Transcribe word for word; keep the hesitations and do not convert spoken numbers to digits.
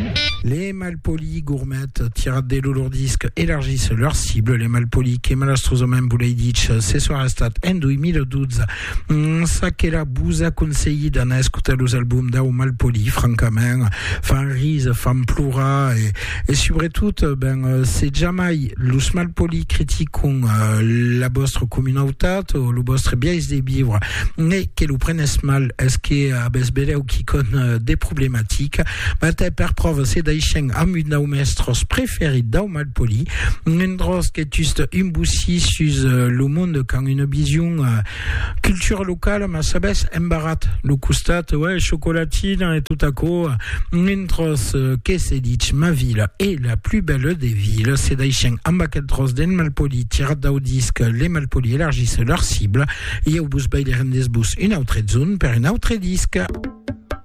Les malpolis gourmettes tirent des lourdisques élargissent leur cible. Les malpolis che malastrosament Bulaidic ce soir estat en duemiladodici. Ça che la busa conseillé d'en écouter los albums d'au malpoli, francament, fan rise, fan plura et, et surtout, ben, c'est jamais los malpolis critiquons euh, la vostra communautat ou le vostre biais de vivre, mais que lo prenes mal, est-ce que a besbeleu qui con des problématiques, ben, per preuve, c'est d'aïchen amud d'au mestros préféré d'au malpoli, un dros que juste un boussi sus euh, le monde quand une vision euh, culture locale, ma sabès embarat, le costat, ouais, chocolatine et tout à coup, un dros euh, que c'est dit, ma ville est la plus belle des villes, c'est d'aïchen ambaquet dros den malpoli, tirat d'au disque, les malpolis élargissent leur cible, et au bout bay les rendes bous une autre zone per une autre disque.